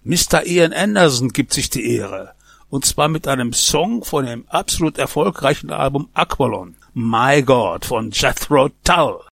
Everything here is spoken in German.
Mr. Ian Anderson gibt sich die Ehre. Und zwar mit einem Song von dem absolut erfolgreichen Album Aqualon. My God von Jethro Tull.